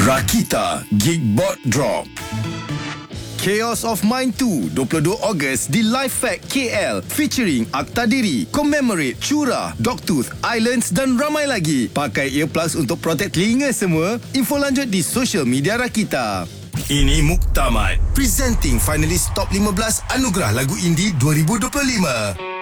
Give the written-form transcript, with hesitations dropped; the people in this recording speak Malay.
Rakita Geekbot Drop. Chaos of Mind 2 22 Ogos di Live Fact KL featuring Akta Diri, Commemorate, Cura, Dogtooth, Islands dan ramai lagi. Pakai earplugs untuk protect telinga semua. Info lanjut di social media Rakita. Ini Muktamad presenting finalis top 15 Anugerah Lagu Indie 2025.